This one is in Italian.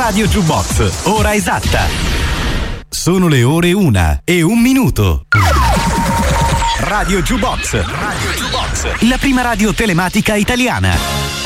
Radio Jukebox, ora esatta. Sono le ore 1:01. Radio Jukebox, la prima radio telematica italiana.